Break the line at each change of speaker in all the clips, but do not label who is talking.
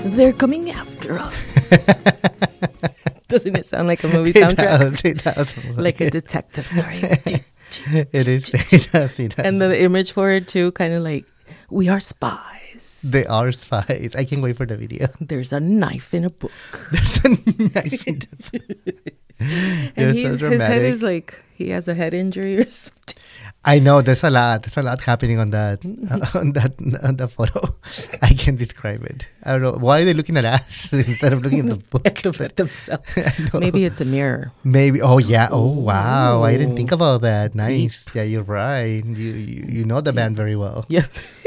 They're coming after us. Doesn't it sound like a movie soundtrack?
It does.
Like a detective story.
It is. It does.
And the image for it too, kind of like, we are spies.
They are spies. I can't wait for the video.
There's a knife in a book.
There's a knife in the book.
And his head is like, he has a head injury or something.
I know there's a lot happening on that on the photo. I can't describe it. I don't know why are they looking at us instead of looking at the book.
At themselves. Maybe it's a mirror.
Maybe. Oh yeah. Oh wow. I didn't think about that. Nice. Deep. Yeah, you're right. You know the band very well.
Yes.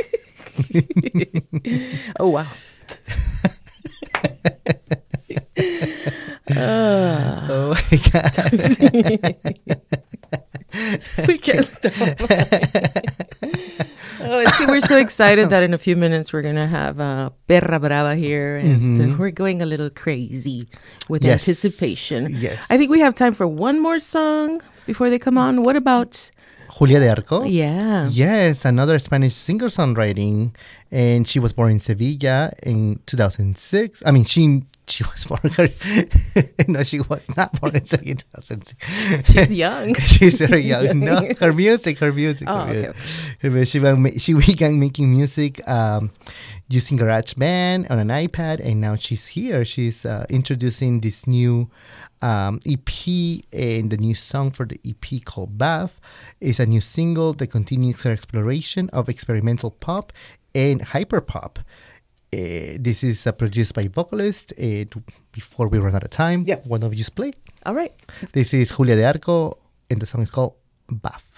Oh wow.
Oh my god.
We can't stop. We're so excited that in a few minutes we're going to have Perra Brava here. And so we're going a little crazy with anticipation.
Yes.
I think we have time for one more song before they come on. What about
Julia de Arco?
Yeah.
Yes, another Spanish singer-songwriting. And she was born in Sevilla in 2006. I mean, she was born. No, she was not born in 2006.
She's young.
She's very young. No, her music.
Okay.
She began making music using GarageBand on an iPad, and now she's here. She's introducing this new EP, and the new song for the EP called Bath is a new single that continues her exploration of experimental pop and hyperpop. This is produced by vocalist. Before we run out of time, one of you play.
All right.
This is Julia de Arco, and the song is called Bath.